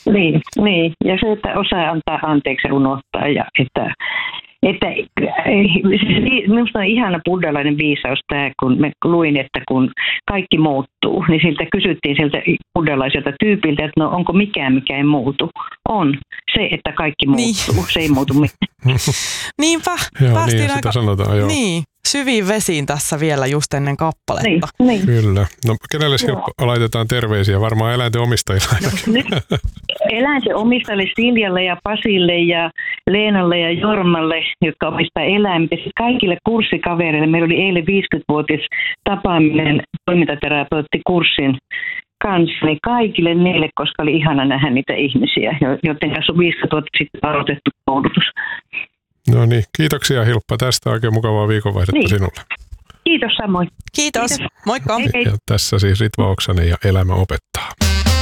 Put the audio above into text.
Niin. Ja se, että osaa antaa anteeksi ja unohtaa ja että minusta on ihana buddhalainen viisaus tämä, kun mä luin, että kun kaikki muuttuu, niin siltä kysyttiin siltä buddhalaiselta tyypiltä, että no onko mikään, mikä ei muutu. On se, että kaikki muuttuu, se ei muutu mikään. Niinpä. Joo, niin sitä sanotaan, joo. Niin, syviin vesiin tässä vielä just ennen kappaletta. Niin. Kyllä. No kenelle laitetaan terveisiä? Varmaan eläinten omistajille ainakin. Eläinten omistajille Siljalle ja Pasille ja Leenalle ja Jormalle, jotka omistaa eläimiä. Kaikille kurssikavereille. Meillä oli eilen 50-vuotis tapaaminen toimintaterapeuttikurssin kanssa, niin kaikille niille, koska oli ihana nähdä niitä ihmisiä, joiden kanssa on 50 vuotta sitten aloitettu koulutus. No niin, kiitoksia Hilppa tästä. Oikein mukavaa viikonvaihdetta sinulle. Kiitos samoin. Kiitos. Moikka. Hei. Ja tässä siis Ritva Oksanen ja Elämä opettaa.